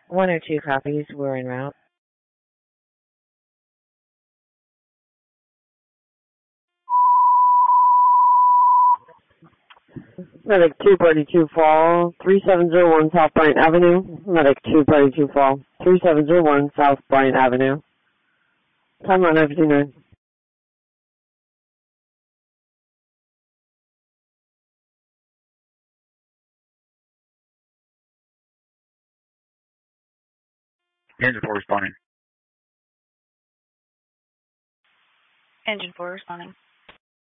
One or two copies. We're en route. Medic 242 Fall, 3701 South Bryant Avenue. Medic 242 Fall, 3701 South Bryant Avenue. Time on 9:59. Engine 4 responding. Engine 4 responding.